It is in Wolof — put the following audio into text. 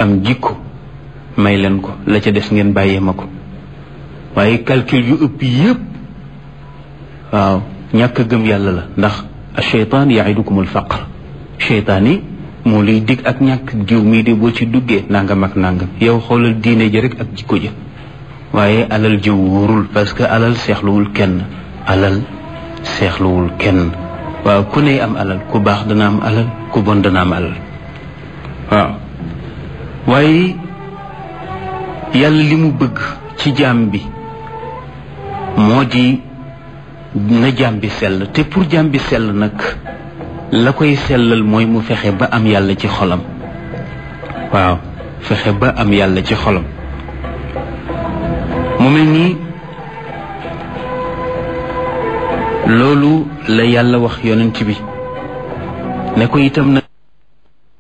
am jikko may leen ko, la ca des ngeen bàyyee ma ko. waaye calcul yu ëpp yépp waaw ñàkk gëm yàlla la. ndax acheytaan yaidukumul faqr, cheytaan yi moo lay dig ak ñàkk. diw mii de boo ci duggee nangam ak nangam. yow xoolal diine ji rek ak jikko ja. waaye alal ji wóorul, parce que alal seexluwul kenn. alal seexluwul kenn. waaw ku ne am alal, ku baax dana am alal, ku bon dana am alal. waaw waaye yàlla li mu bëgg ci jaam bi moo di na jaam bi sell. te pour jaam bi sell nag la koy sellal mooy mu fexe ba am yàlla ci xolam. waaw fexe ba am yàlla ci xolam. mu mel nii loolu la yàlla wax yonent bi ne ko itam nag